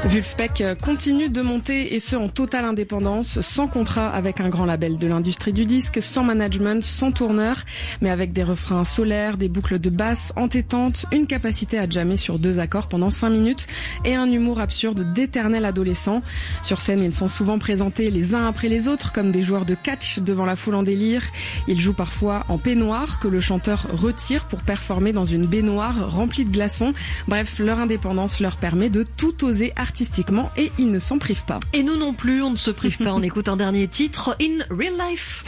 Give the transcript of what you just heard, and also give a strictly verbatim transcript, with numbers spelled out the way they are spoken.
Vulfpeck continue de monter et ce en totale indépendance, sans contrat avec un grand label de l'industrie du disque, sans management, sans tourneur, mais avec des refrains solaires, des boucles de basse entêtantes, une capacité à jammer sur deux accords pendant cinq minutes et un humour absurde d'éternel adolescent. Sur scène, ils sont souvent présentés les uns après les autres comme des joueurs de catch devant la foule en délire. Ils jouent parfois en peignoir que le chanteur retire pour performer dans une baignoire remplie de glaçons. Bref, leur indépendance leur permet de tout oser artistiquement et ils ne s'en privent pas. Et nous non plus, on ne se prive pas. On écoute un dernier titre, In Real Life.